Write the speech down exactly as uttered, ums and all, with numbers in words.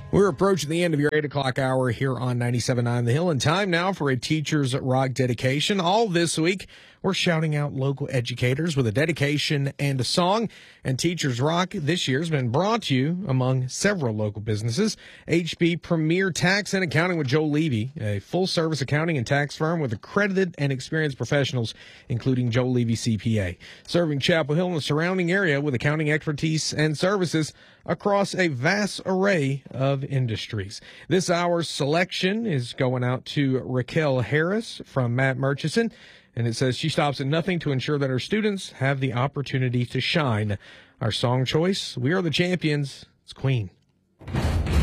We're approaching the end of your eight o'clock hour here on ninety-seven point nine The Hill, and time now for a Teachers Rock dedication. All this week, we're shouting out local educators with a dedication and a song. And Teachers Rock this year has been brought to you among several local businesses. H B Premier Tax and Accounting with Joe Levy, a full-service accounting and tax firm with accredited and experienced professionals, including Joe Levy C P A, serving Chapel Hill and the surrounding area with accounting expertise and services across a vast array of industries. This hour's selection is going out to Raquel Harris from Matt Murchison, and it says she stops at nothing to ensure that her students have the opportunity to shine. Our song choice, We Are the Champions, it's Queen.